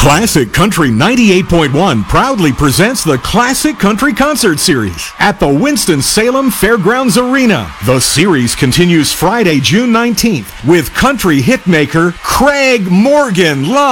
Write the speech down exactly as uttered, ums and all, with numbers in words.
Classic Country ninety-eight point one proudly presents the Classic Country Concert Series at the Winston-Salem Fairgrounds Arena. The series continues Friday, June nineteenth with country hitmaker Craig Morgan live.